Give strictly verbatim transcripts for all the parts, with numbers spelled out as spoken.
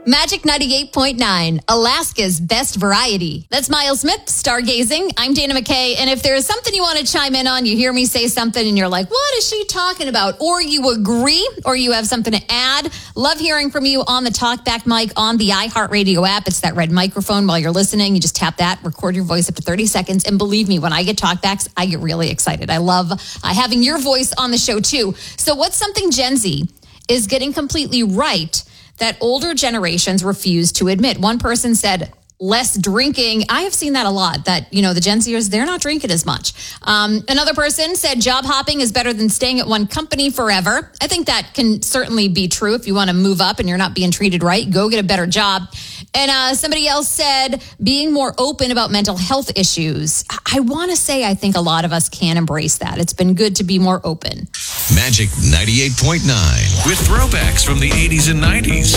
Magic ninety-eight point nine, Alaska's best variety. That's Miles Smith, Stargazing. I'm Dana McKay, and if there's something you want to chime in on, you hear me say something and you're like, what is she talking about? Or you agree, or you have something to add. Love hearing from you on the TalkBack mic on the iHeartRadio app. It's that red microphone while you're listening. You just tap that, record your voice up to thirty seconds, and believe me, when I get talkbacks, I get really excited. I love uh, having your voice on the show too. So what's something Gen Z is getting completely right that older generations refuse to admit? One person said, less drinking. I have seen that a lot, that, you know, the Gen Zers, they're not drinking as much. Um, another person said job hopping is better than staying at one company forever. I think that can certainly be true. If you want to move up and you're not being treated right, go get a better job. And uh, somebody else said being more open about mental health issues. I want to say I think a lot of us can embrace that. It's been good to be more open. Magic ninety-eight point nine with throwbacks from the eighties and nineties.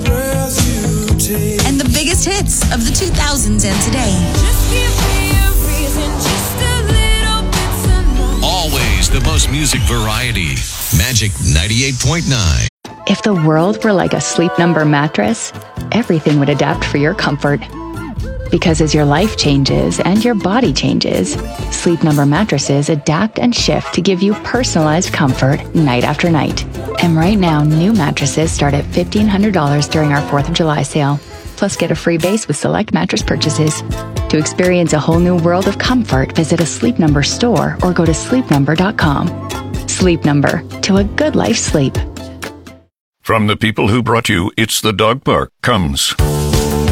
And the biggest hits of the two thousands and today. Just give me a reason, just a little bit to know. Always the most music variety. Magic ninety-eight point nine. If the world were like a Sleep Number mattress, everything would adapt for your comfort. Because as your life changes and your body changes, Sleep Number mattresses adapt and shift to give you personalized comfort night after night. And right now, new mattresses start at fifteen hundred dollars during our fourth of July sale. Plus, get a free base with select mattress purchases. To experience a whole new world of comfort, visit a Sleep Number store or go to sleep number dot com. Sleep Number, to a good life sleep. From the people who brought you It's the Dog Park comes